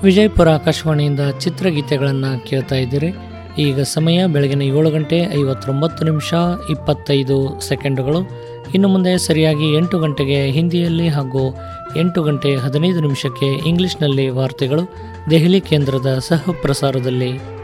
ವಿಜಯಪುರ ಆಕಾಶವಾಣಿಯಿಂದ ಚಿತ್ರಗೀತೆಗಳನ್ನು ಕೇಳ್ತಾ ಇದ್ದೀರಿ. ಈಗ ಸಮಯ ಬೆಳಗಿನ 7 ಗಂಟೆ 59 ನಿಮಿಷ 25 ಸೆಕೆಂಡುಗಳು. ಇನ್ನು ಮುಂದೆ ಸರಿಯಾಗಿ 8 ಗಂಟೆಗೆ ಹಿಂದಿಯಲ್ಲಿ ಹಾಗೂ 8 ಗಂಟೆ 15 ನಿಮಿಷಕ್ಕೆ ಇಂಗ್ಲಿಷ್ನಲ್ಲಿ ವಾರ್ತೆಗಳು ದೆಹಲಿ ಕೇಂದ್ರದ ಸಹ ಪ್ರಸಾರದಲ್ಲಿ.